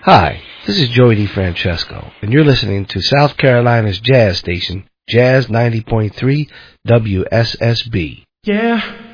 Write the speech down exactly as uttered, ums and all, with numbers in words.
Hi, this is Joey DeFrancesco, and you're listening to South Carolina's jazz station, Jazz ninety point three W S S B. Yeah.